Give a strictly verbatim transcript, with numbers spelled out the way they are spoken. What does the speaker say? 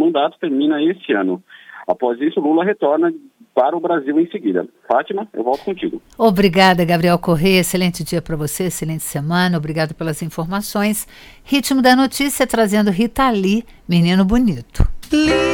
mandato termina esse ano. Após isso, Lula retorna para o Brasil em seguida. Fátima, eu volto contigo. Obrigada, Gabriel Corrêa. Excelente dia para você, excelente semana. Obrigado pelas informações. Ritmo da Notícia trazendo Rita Lee, Menino Bonito.